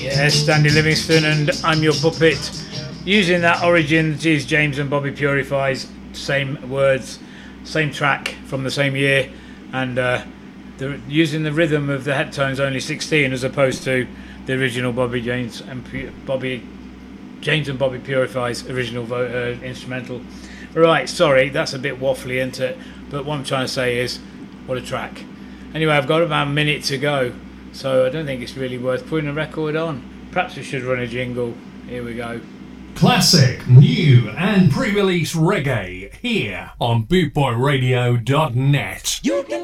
Stanley Livingston and I'm Your Puppet, using that origin that is James and Bobby Purifies, same words, same track from the same year, and using the rhythm of the Heptones Only 16 as opposed to the original James and Bobby Purifies original instrumental. Right, sorry, that's a bit waffly, isn't it? But what I'm trying to say is, what a track. Anyway, I've got about a minute to go, so I don't think it's really worth putting a record on. Perhaps we should run a jingle. Here we go. Classic, new and pre-release reggae here on bootboyradio.net. You can